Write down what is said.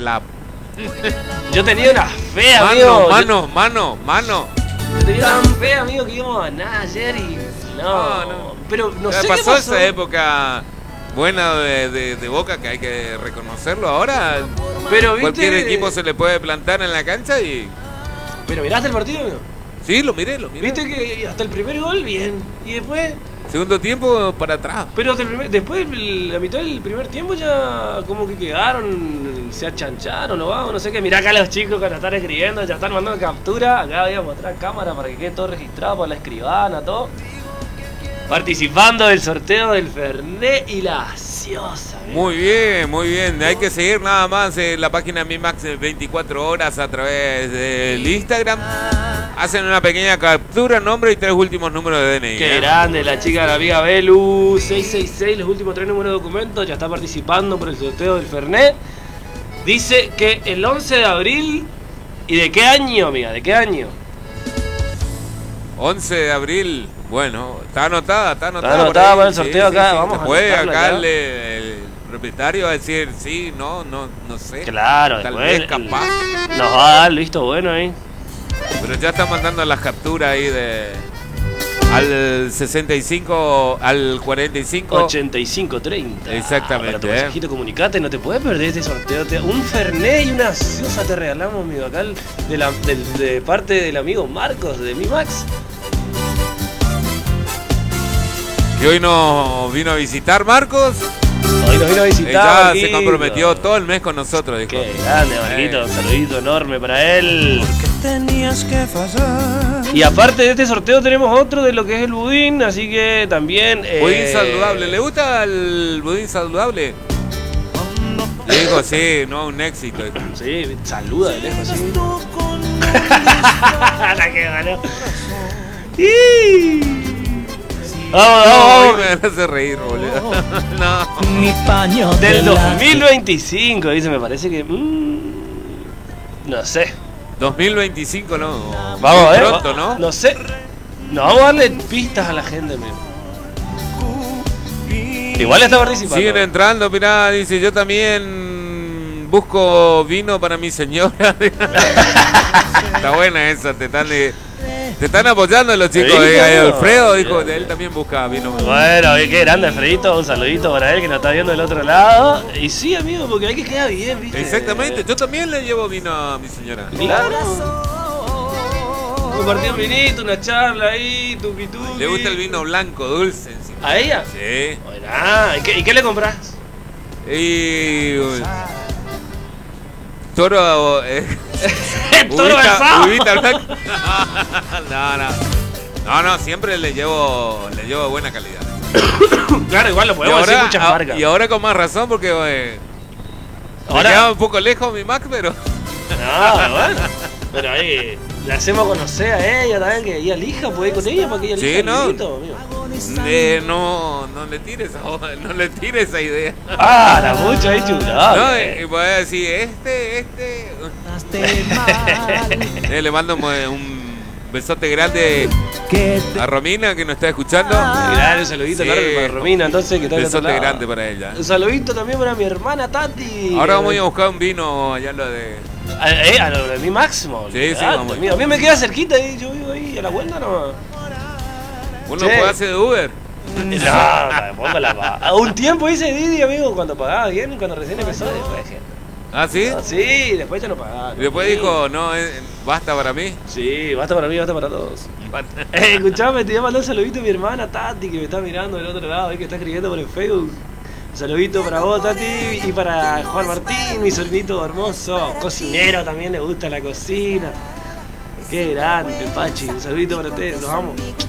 la... Yo tenía una fe, amigo. Mano. Yo tenía una fe, amigo, que íbamos a ganar ayer y... No. Pero no sé qué pasó. pasó. Esa época buena de Boca que hay que reconocerlo ahora. Pero, ¿viste? Cualquier equipo se le puede plantar en la cancha y... Pero ¿miraste el partido, amigo? Sí, lo miré. Viste que hasta el primer gol, bien. Y después... Segundo tiempo para atrás. Pero después, la mitad del primer tiempo ya como que quedaron, se achancharon o vamos, no sé qué. Mirá acá los chicos que nos están escribiendo, ya están mandando captura. Acá voy a mostrar cámara para que quede todo registrado por la escribana, todo. Participando del sorteo del Fernet y la gaseosa. Muy bien. Hay que seguir nada más la página Mi Max 24 horas a través del Instagram. Hacen una pequeña captura, nombre y 3 últimos números de DNI. Qué grande, la chica, la amiga Belu, 666, los últimos 3 números de documentos, ya está participando por el sorteo del Fernet. Dice que el 11 de abril, ¿y de qué año, amiga? ¿De qué año? 11 de abril, bueno, está anotada. Está anotada para el sorteo acá, sí. Vamos a puede acá acá. El propietario va a decir sí, no sé. Claro, tal después vez capaz. nos va a dar el visto bueno ahí. Pero ya está mandando las capturas ahí al 65, al 45. 85-30. Exactamente. Para tu mensajito, comunicate, no te puedes perder este sorteo. Un Fernet y una gaseosa te regalamos, amigo, acá de parte del amigo Marcos de Mi Max. Que hoy nos vino a visitar Marcos. Hoy nos vino a visitar. Ya Marquito. se comprometió todo el mes con nosotros, dijo. Qué grande, Marquito. Un saludito enorme para él. Tenías que fallar. Y aparte de este sorteo tenemos otro de lo que es el budín, así que también... Budín saludable. ¿Le gusta el budín saludable? Le dijo, sí, no, un éxito. Sí, saluda de lejos. ¿Sí? La que ganó. Vamos. Me hace reír, boludo. No. Mi paño Del 2025, dice, me parece que... no sé. 2025 no. Vamos a ver. Pronto, ¿no? No sé. No, vamos a darle pistas a la gente, amigo. Igual está participando. Siguen entrando, mirá, dice, yo también busco vino para mi señora. Está buena esa, te están apoyando los chicos. Alfredo dijo, él también busca vino. Bueno, qué grande, Alfredito. Un saludito para él que nos está viendo del otro lado. Y sí, amigo, porque hay que quedar bien, ¿viste? Exactamente, yo también le llevo vino a mi señora. Claro. Compartir un vinito, una charla ahí, tuki. Le gusta el vino blanco, dulce encima. ¿A ella? Sí. Bueno, ¿y qué le compras? Y... toro... ¡Toro basado! Uvita blanca. No, siempre le llevo buena calidad. Claro, igual lo podemos decir muchas marcas. Y ahora con más razón porque... me Ahora... queda un poco lejos mi Mac, pero... No, bueno. Pero ahí le hacemos conocer a ella también, que ella elija, puede ir con ella para que ella elija. Sí, no. El vinito, amigo. No le tires esa idea. La mucho ahí chulado. No, y puede decir, le mando un besote grande a Romina que nos está escuchando. Un saludito enorme para Romina, entonces, que está un del otro besote lado. grande para ella. Un saludito también para mi hermana Tati. Ahora vamos a buscar un vino allá lo de... A lo de Mi Máximo. Sí, vamos. A mí me queda cerquita, yo vivo ahí a la vuelta nomás. Uno puede hacer de Uber. No, póngala pa. A un tiempo hice Didi, amigo, cuando pagaba bien, cuando recién empezó, después dejé. ¿Ah, sí? Sí, después ya no pagaba. Y después dijo, no, basta para mí. Sí, basta para mí, basta para todos. Escuchame, te voy a mandar un saludito a mi hermana Tati, que me está mirando del otro lado, que está escribiendo por el Facebook. Un saludito para vos, Tati, y para Juan Martín, mi sobrinito hermoso, cocinero, también le gusta la cocina. Qué grande, Pachi, un saludito para ustedes, los amo.